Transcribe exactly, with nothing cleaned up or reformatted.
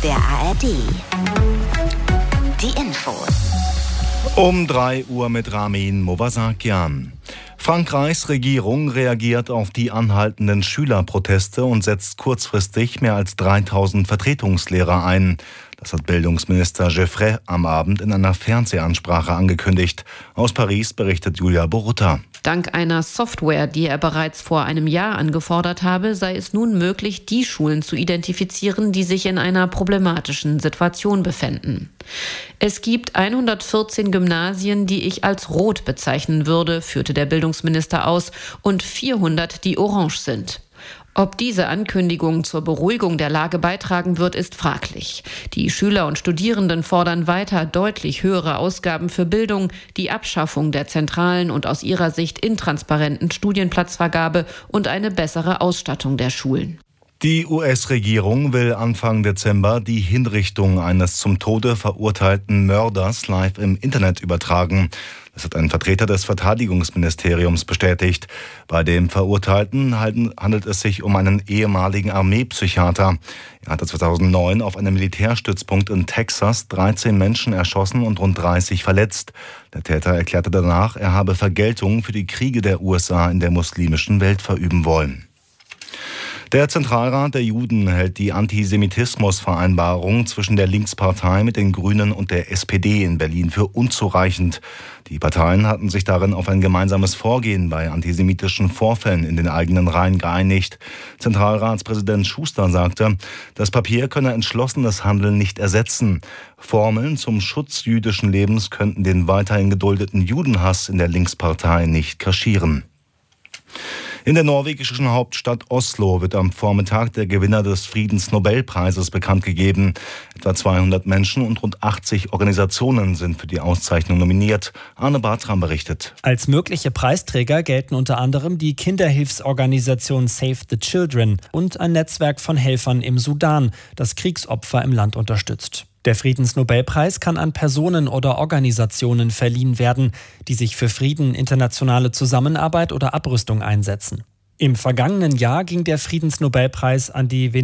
der A R D. Die Infos. Um drei Uhr mit Ramin Movasakian. Frankreichs Regierung reagiert auf die anhaltenden Schülerproteste und setzt kurzfristig mehr als dreitausend Vertretungslehrer ein. Das hat Bildungsminister Geoffrey am Abend in einer Fernsehansprache angekündigt. Aus Paris berichtet Julia Borutta. Dank einer Software, die er bereits vor einem Jahr angefordert habe, sei es nun möglich, die Schulen zu identifizieren, die sich in einer problematischen Situation befänden. Es gibt hundertvierzehn Gymnasien, die ich als rot bezeichnen würde, führte der Bildungsminister aus, und vierhundert, die orange sind. Ob diese Ankündigung zur Beruhigung der Lage beitragen wird, ist fraglich. Die Schüler und Studierenden fordern weiter deutlich höhere Ausgaben für Bildung, die Abschaffung der zentralen und aus ihrer Sicht intransparenten Studienplatzvergabe und eine bessere Ausstattung der Schulen. Die U S-Regierung will Anfang Dezember die Hinrichtung eines zum Tode verurteilten Mörders live im Internet übertragen. Das hat ein Vertreter des Verteidigungsministeriums bestätigt. Bei dem Verurteilten handelt es sich um einen ehemaligen Armeepsychiater. Er hatte zweitausendneun auf einem Militärstützpunkt in Texas dreizehn Menschen erschossen und rund dreißig verletzt. Der Täter erklärte danach, er habe Vergeltung für die Kriege der U S A in der muslimischen Welt verüben wollen. Der Zentralrat der Juden hält die Antisemitismusvereinbarung zwischen der Linkspartei mit den Grünen und der S P D in Berlin für unzureichend. Die Parteien hatten sich darin auf ein gemeinsames Vorgehen bei antisemitischen Vorfällen in den eigenen Reihen geeinigt. Zentralratspräsident Schuster sagte, das Papier könne entschlossenes Handeln nicht ersetzen. Formeln zum Schutz jüdischen Lebens könnten den weiterhin geduldeten Judenhass in der Linkspartei nicht kaschieren. In der norwegischen Hauptstadt Oslo wird am Vormittag der Gewinner des Friedensnobelpreises bekannt gegeben. Etwa zweihundert Menschen und rund achtzig Organisationen sind für die Auszeichnung nominiert. Arne Bartram berichtet. Als mögliche Preisträger gelten unter anderem die Kinderhilfsorganisation Save the Children und ein Netzwerk von Helfern im Sudan, das Kriegsopfer im Land unterstützt. Der Friedensnobelpreis kann an Personen oder Organisationen verliehen werden, die sich für Frieden, internationale Zusammenarbeit oder Abrüstung einsetzen. Im vergangenen Jahr ging der Friedensnobelpreis an die